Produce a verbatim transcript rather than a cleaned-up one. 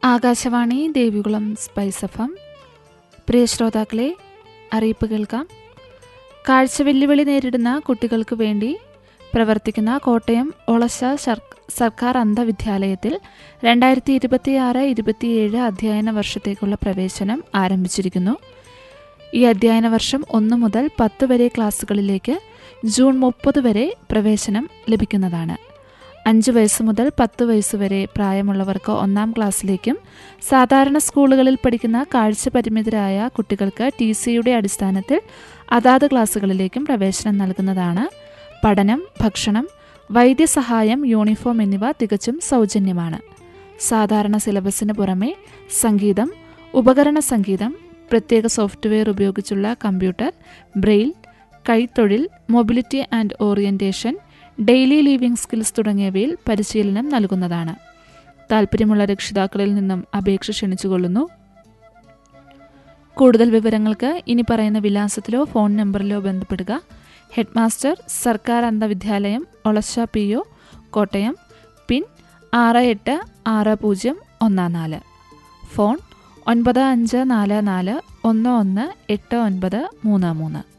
Akashvani Devikulam spice F M. പ്രിയ ശ്രോതാക്കളെ, അറിയിപ്പ് കേൾക്കാം. കാഴ്ച വെല്ലുവിളി നേരിടുന്ന കുട്ടികൾക്ക് വേണ്ടി പ്രവർത്തിക്കുന്ന കോട്ടയം ഒളശ സർക്കാർ അന്ധവിദ്യാലയത്തിൽ രണ്ടായിരത്തി ഇരുപത്തിയാറ് ഇരുപത്തിയേഴ് അധ്യയന വർഷത്തേക്കുള്ള പ്രവേശനം ആരംഭിച്ചിരിക്കുന്നു. ഈ അധ്യയന വർഷം ഒന്ന് മുതൽ പത്ത് വരെ ക്ലാസ്സുകളിലേക്ക് ജൂൺ മുപ്പത് വരെ പ്രവേശനം ലഭിക്കുന്നതാണ്. അഞ്ച് വയസ്സ് മുതൽ പത്ത് വയസ്സ് വരെ പ്രായമുള്ളവർക്ക് ഒന്നാം ക്ലാസ്സിലേക്കും സാധാരണ സ്കൂളുകളിൽ പഠിക്കുന്ന കാഴ്ച പരിമിതരായ കുട്ടികൾക്ക് ടി സിയുടെ അടിസ്ഥാനത്തിൽ അതാത് ക്ലാസ്സുകളിലേക്കും പ്രവേശനം നൽകുന്നതാണ്. പഠനം, ഭക്ഷണം, വൈദ്യസഹായം, യൂണിഫോം എന്നിവ തികച്ചും സൗജന്യമാണ്. സാധാരണ സിലബസിന് പുറമെ സംഗീതം, ഉപകരണ സംഗീതം, പ്രത്യേക സോഫ്റ്റ്വെയർ ഉപയോഗിച്ചുള്ള computer, Braille, കൈത്തൊഴിൽ, mobility and orientation, daily living skills തുടങ്ങിയവയിൽ പരിശീലനം നൽകുന്നതാണ്. താൽപ്പര്യമുള്ള രക്ഷിതാക്കളിൽ നിന്നും അപേക്ഷ ക്ഷണിച്ചുകൊള്ളുന്നു. കൂടുതൽ വിവരങ്ങൾക്ക് ഇനി പറയുന്ന വിലാസത്തിലോ ഫോൺ നമ്പറിലോ ബന്ധപ്പെടുക. ഹെഡ് മാസ്റ്റർ, സർക്കാർ അന്ധവിദ്യാലയം, ഒളശ പി ഒ, കോട്ടയം. പിൻ ആറ് എട്ട് ആറ് പൂജ്യം ഒന്ന് നാല്. ഫോൺ ഒൻപത് അഞ്ച് നാല് നാല് ഒന്ന് ഒന്ന് എട്ട് ഒൻപത് മൂന്ന് മൂന്ന്.